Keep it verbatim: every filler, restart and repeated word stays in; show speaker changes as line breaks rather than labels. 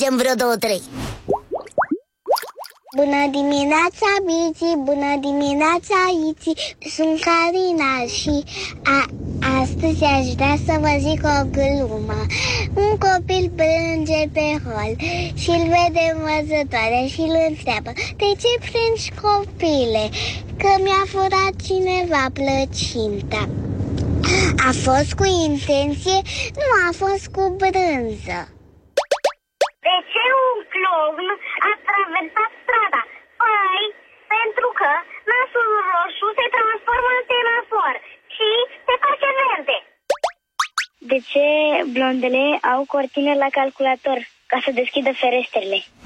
zicem vreo două, trei.
Bună dimineața, Biții, bună dimineața, Iții. Sunt Carina și a, astăzi aș vrea să vă zic o glumă. Un copil plânge pe hol și îl vede învățătoarea și îl întreabă: de ce plângi, copile? Că mi-a furat cineva plăcinta. A fost cu intenție, nu a fost cu brânză.
De ce un clown a traversat strada? Păi, pentru că nasul roșu se transformă în semafor și se face verde.
De ce blondele au cortine la calculator? Ca să deschidă ferestrele.